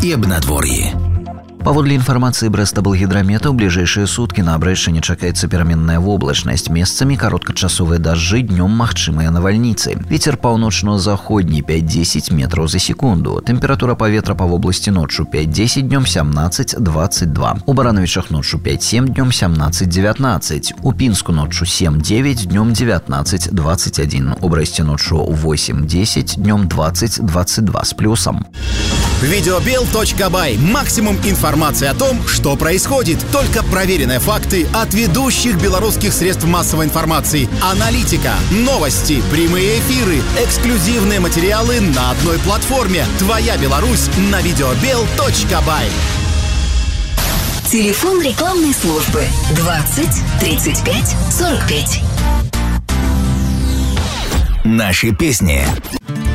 і аб надвор'і. Паводле інфармацыі Брэстаблгідрамета, у бліжэйшыя суткі на Брэшчыне чакаецца пераменная воблачнасць. Месцамі кароткачасовыя дажджы, днём магчымыя навальніцы. Вецер паўночна-заходні 5-10 метраў за секунду. Тэмпература паветра па вобласці ноччу 5-10, днём 17-22. У Барановічах ноччу 5-7, днём 17-19. У Пінску ноччу 7-9, днём 19-21. У Брэсце ноччу 8-10, днём 20-22 с плюсом. Видеобел.бай. Максимум информации о том, что происходит. Только проверенные факты от ведущих белорусских средств массовой информации. Аналитика, новости, прямые эфиры, эксклюзивные материалы на одной платформе. Твоя Беларусь на видеобел.бай. Телефон рекламной службы 20 35 45. Наши песни.